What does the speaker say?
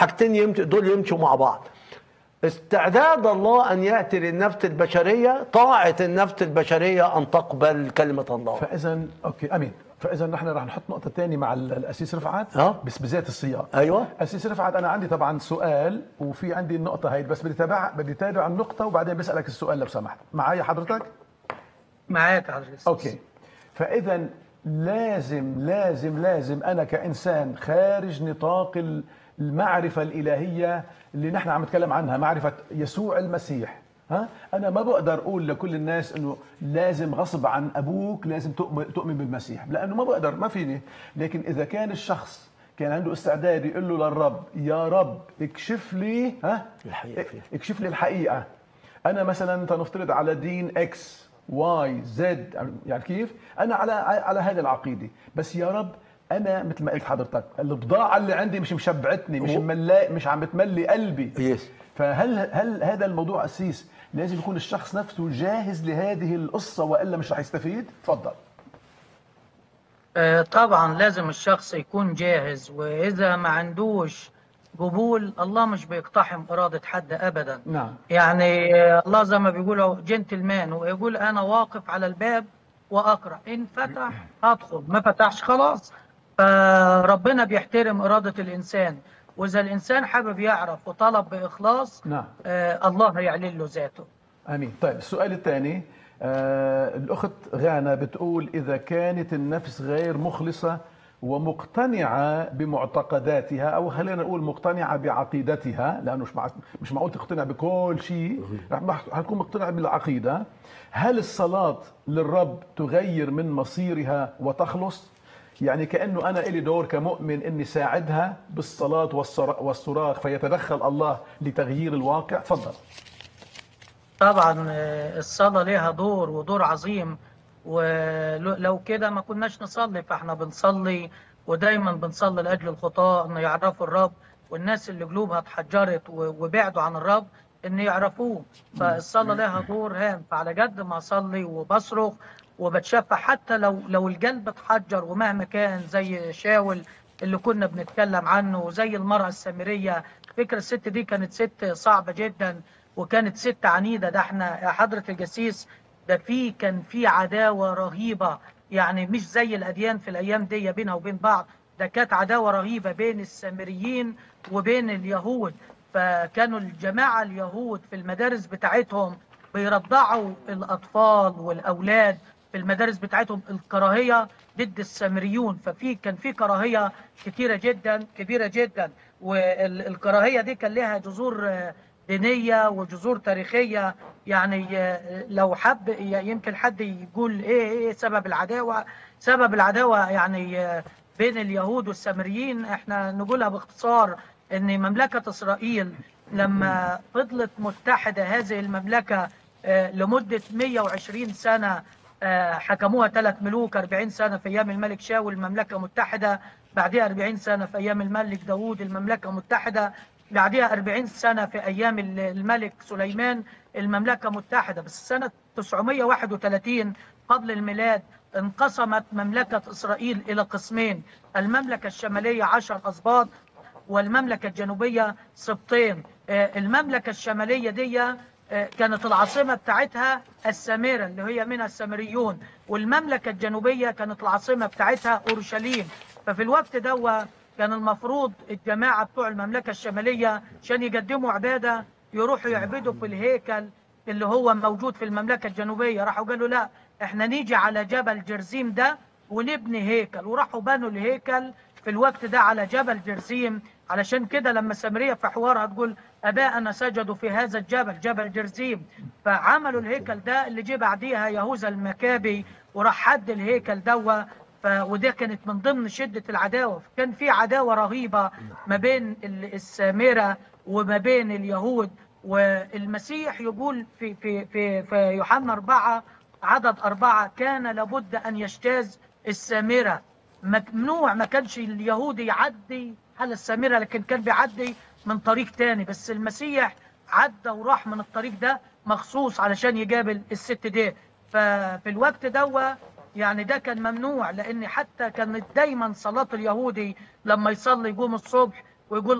الحاجتين دول يمشوا مع بعض. استعداد الله أن يأتي للنفس البشرية، طاعة النفس البشرية أن تقبل كلمة الله. فإذا أوكي أمين. فإذا نحن رح نحط نقطة تانية مع الأسيس رفعت بس بذات السياق. أيوة أسيس رفعت، أنا عندي طبعا سؤال وفي عندي النقطة هاي، بس بدي تابع النقطة وبعدين بسألك السؤال لو سمحت. معايا حضرتك؟ معاك حضرتك. أوكي. فإذا لازم أنا كإنسان خارج نطاق المعرفة الإلهية اللي نحن عم نتكلم عنها، معرفة يسوع المسيح، أنا ما بقدر أقول لكل الناس إنه لازم غصب عن أبوك لازم تؤمن بالمسيح، لأنه ما بقدر، ما فيني. لكن إذا كان الشخص كان عنده استعداد يقول له للرب يا رب اكشف لي الحقيقة، اكشف لي الحقيقة. أنا مثلا تنفترض على دين إكس واي زد، يعني كيف أنا على هذه العقيدة، بس يا رب أنا مثل ما قلت حضرتك البضاعة اللي عندي مش مشبعتني، مش عم بتملي قلبي. فهل هذا الموضوع أسيس لازم يكون الشخص نفسه جاهز لهذه القصة وإلا مش رح يستفيد؟ تفضل. طبعا لازم الشخص يكون جاهز، وإذا ما عندوش قبول الله مش بيقتحم إرادة حد أبدا. نعم. يعني الله زي ما بيقولوا جنتلمان، ويقول أنا واقف على الباب وأقرأ، إن فتح أدخل، ما فتحش خلاص. فربنا بيحترم إرادة الإنسان، وإذا الإنسان حابب يعرف وطلب بإخلاص نعم. الله هيعلن له ذاته. آمين. طيب السؤال الثاني، الأخت غانا بتقول إذا كانت النفس غير مخلصة ومقتنعة بمعتقداتها، أو خلينا نقول مقتنعة بعقيدتها، لأنه مش معقول تقتنع بكل شيء، رح تكون مقتنعة بالعقيدة، هل الصلاة للرب تغير من مصيرها وتخلص؟ يعني كأنه أنا إلي دور كمؤمن إني ساعدها بالصلاة والصراخ فيتدخل الله لتغيير الواقع. تفضل. طبعا الصلاة ليها دور ودور عظيم، ولو كده ما كناش نصلي. فاحنا بنصلي ودايما بنصلي لأجل الخطاة ان يعرفوا الرب، والناس اللي قلوبها اتحجرت وبعدوا عن الرب ان يعرفوه. فالصلاة لها دور هام. فعلى قد ما اصلي وبصرخ وبتشفع، حتى لو القلب اتحجر، ومهما كان، زي شاول اللي كنا بنتكلم عنه، وزي المرأة السامرية. فكرة الست دي كانت ست صعبة جدا، وكانت ست عنيدة. ده احنا يا حضرة الجسيس ده كان في عداوة رهيبة، يعني مش زي الأديان في الأيام دي بينها وبين بعض. ده كانت عداوة رهيبة بين السامريين وبين اليهود. فكانوا الجماعة اليهود في المدارس بتاعتهم بيرضعوا الأطفال والأولاد في المدارس بتاعتهم الكراهية ضد السامريون. كان في كراهية كتيرة جدا، كبيرة جدا. والكراهية دي كان لها جذور دينية وجذور تاريخية. يعني لو حب يمكن حد يقول ايه سبب العداوة. سبب العداوة يعني بين اليهود والسامريين، احنا نقولها باختصار ان مملكة اسرائيل لما فضلت متحدة هذه المملكة لمدة 120 سنة، حكموها 3 ملوك، 40 سنة في ايام الملك شاول المملكة متحدة، بعدها 40 سنة في ايام الملك داود المملكة متحدة، بعدها 40 سنة في أيام الملك سليمان المملكة متحدة. بس سنة 931 قبل الميلاد انقسمت مملكة إسرائيل إلى قسمين، المملكة الشمالية 10 أسباط، والمملكة الجنوبية سبطين. المملكة الشمالية دي كانت العاصمة بتاعتها السامرة اللي هي منها السامريون، والمملكة الجنوبية كانت العاصمة بتاعتها أورشليم. ففي الوقت ده كان المفروض الجماعة بتوع المملكة الشمالية عشان يقدموا عبادة يروحوا يعبدوا في الهيكل اللي هو موجود في المملكة الجنوبية. راحوا قالوا لا، احنا نيجي على جبل جرزيم ده ونبني هيكل، وراحوا بنوا الهيكل في الوقت ده على جبل جرزيم. علشان كده لما سامرية في حوارها تقول أباءنا سجدوا في هذا الجبل، جبل جرزيم. فعملوا الهيكل ده اللي جه بعديها يهوذا المكابي وراح حد الهيكل ده. وده كانت من ضمن شدة العداوة. كان في عداوة رهيبة ما بين السامرة وما بين اليهود. والمسيح يقول في يوحنا 4 عدد 4 كان لابد أن يجتاز السامرة. ممنوع، ما كانش اليهودي يعدي على السامرة، لكن كان بيعدي من طريق تاني. بس المسيح عدى وراح من الطريق ده مخصوص علشان يقابل الست دي. ففي الوقت ده يعني ده كان ممنوع، لأن حتى كانت دايما صلاة اليهودي لما يصلي يقوم الصبح ويقول